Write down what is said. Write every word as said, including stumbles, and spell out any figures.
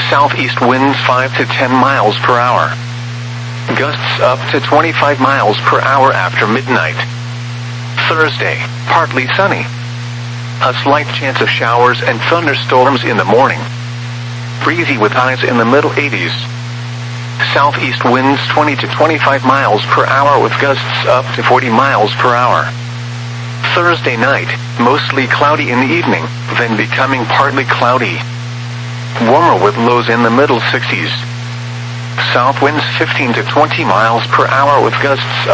Southeast winds five to ten miles per hour. Gusts up to twenty-five miles per hour after midnight. Thursday, partly sunny. A slight chance of showers and thunderstorms in the morning. Breezy with highs in the middle eighties. Southeast winds twenty to twenty-five miles per hour with gusts up to forty miles per hour. Thursday night, mostly cloudy in the evening, then becoming partly cloudy. Warmer with lows in the middle sixties. South winds fifteen to twenty miles per hour with gusts